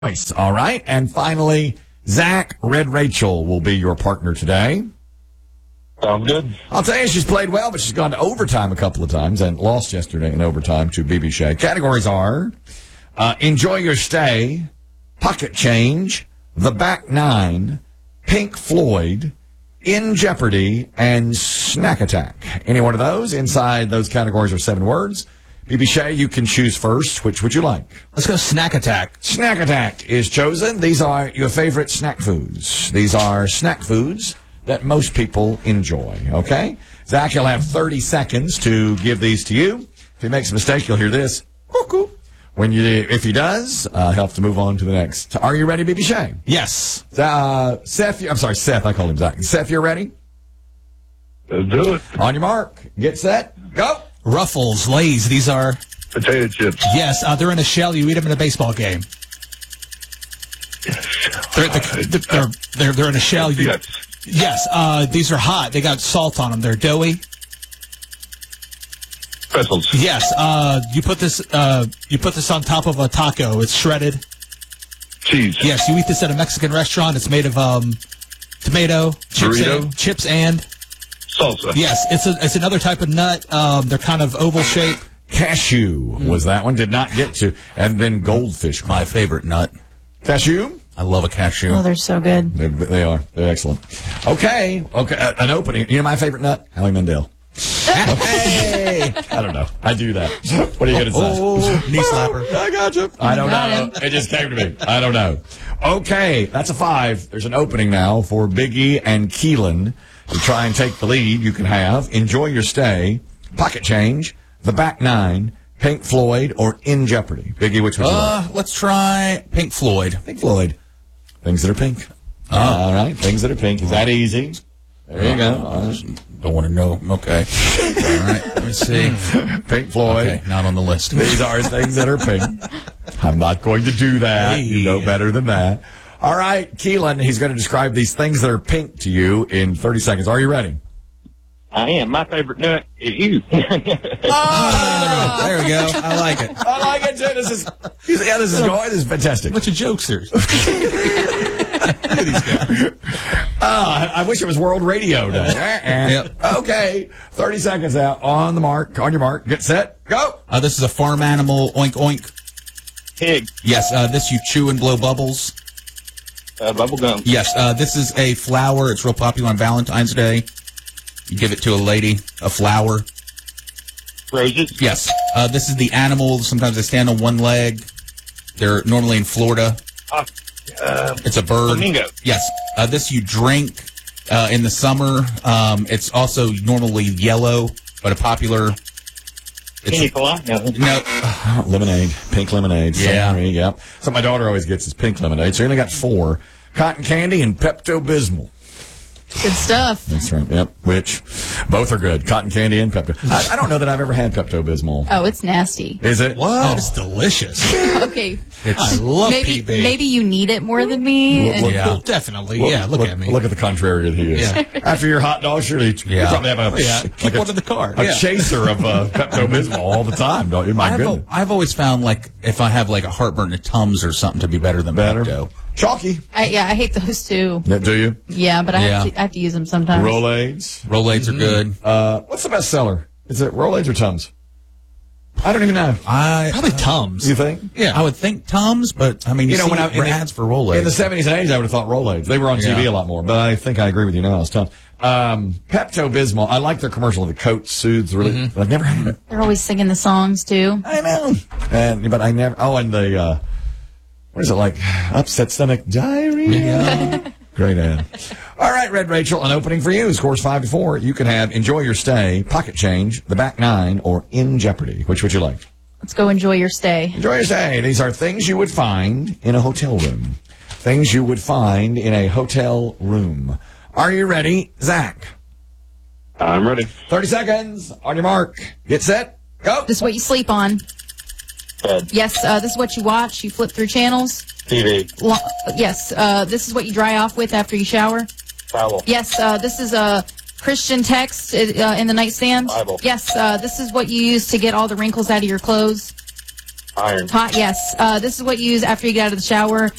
Nice. All right. And finally, Zach, Red Rachel will be your partner today. Sounds good. I'll tell you, she's played well, but she's gone to overtime a couple of times and lost yesterday in overtime to BB Shea. Categories are Enjoy Your Stay, Pocket Change, The Back Nine, Pink Floyd, In Jeopardy, and Snack Attack. Any one of those. Inside those categories are 7 words. BB Shea, you can choose first. Which would you like? Let's go Snack Attack. Snack Attack is chosen. These are your favorite snack foods. These are snack foods that most people enjoy, okay? Zach, you'll have 30 seconds to give these to you. If he makes a mistake, you'll hear this. Cuckoo. If he does, he'll have to move on to the next. Are you ready, BB Shea? Yes. Seth, I'm sorry, Seth, I called him Zach. Seth, you're ready? Let's do it. On your mark. Get set. Go. Ruffles, Lay's. These are... Potato chips. Yes, they're in a shell. You eat them in a baseball game. They're in a shell. Yes, these are hot. They got salt on them. They're doughy. Pretzels. Yes, you put this on top of a taco. It's shredded. Cheese. Yes, you eat this at a Mexican restaurant. It's made of tomato, chips and Salsa. yes, it's another type of nut. They're kind of oval shaped. Cashew was that one. Did not get to. And then goldfish. My favorite nut. Cashew? I love a cashew. Oh, they're so good. They are. They're excellent. Okay. An opening. You know my favorite nut? Howie Mandel. Hey! I don't know. I do that. What are you going to say? Oh, knee slapper. I got you. I don't know. It just came to me. I don't know. Okay. That's a 5. There's an opening now for Biggie and Keelan to try and take the lead. You can have Enjoy Your Stay, Pocket Change, The Back Nine, Pink Floyd, or In Jeopardy. Biggie, which one? Let's try Pink Floyd. Pink Floyd. Things that are pink. All right. Things that are pink. Is that easy? There you go. Don't want to know. Okay. All right. Let me see. Pink Floyd. Okay, not on the list. These are things that are pink. I'm not going to do that. Hey. You know better than that. All right. Keelan, he's going to describe these things that are pink to you in 30 seconds. Are you ready? I am. My favorite nut is you. There we go. I like it. I like it, too. This is going. This is fantastic. Bunch of jokesters. I wish it was World Radio Day. Yep. Okay. 30 seconds out. On the mark. On your mark. Get set. Go. This is a farm animal. Oink, oink. Pig. Yes, this you chew and blow bubbles. Bubble gum. Yes, this is a flower. It's real popular on Valentine's Day. You give it to a lady, a flower. Roses. Yes, this is the animal. Sometimes they stand on one leg. They're normally in Florida. It's a bird. Flamingo. Yes, this you drink in the summer. It's also normally yellow, but a popular... Pina colada. No. Lemonade. Pink lemonade. Yeah. Sorry, yep. So my daughter always gets is pink lemonade. So you only got 4. Cotton candy and Pepto-Bismol. Good stuff. That's right. Yep. Which both are good. Cotton candy and Pepto. I don't know that I've ever had Pepto-Bismol. Oh, it's nasty. Is it? Wow. It's delicious. Okay. I love Maybe PB. maybe you need it more than me. Look, Yeah, definitely. Look at me. Look at the contrary that he is. Yeah. After your hot dog, surely you probably have Keep one in the car. a chaser of Pepto-Bismol all the time, don't you? My goodness. I've always found, like, if I have, like, a heartburn, a Tums or something to be better than Pepto. Chalky. I hate those too. Do you? Yeah, but I have to use them sometimes. Rolaids. Rolaids are good. What's the best seller? Is it Rolaids or Tums? I don't even know. Probably Tums. You think? Yeah, I would think Tums, but I mean, you know, when see ads for Rolaids in the 70s and 80s, I would have thought Rolaids. They were on TV a lot more, but I think I agree with you now. It's Tums. Pepto-Bismol. I like their commercial. The coat soothes really. But I've never had it. They're always singing the songs too. I know. But I never. Oh, and the what is it like? Upset stomach diarrhea. Great ad. All right, Red Rachel, an opening for you. Scores 5-4. You can have Enjoy Your Stay, Pocket Change, The Back Nine, or In Jeopardy. Which would you like? Let's go enjoy your stay. Enjoy Your Stay. These are things you would find in a hotel room. Things you would find in a hotel room. Are you ready, Zach? I'm ready. 30 seconds. On your mark. Get set. Go. This is what you sleep on. Bed. Yes, this is what you watch. You flip through channels. TV. Yes, this is what you dry off with after you shower. Towel. Yes, this is a Christian text in the nightstand. Bible. Yes, this is what you use to get all the wrinkles out of your clothes. Iron. Hot, yes. This is what you use after you get out of the shower.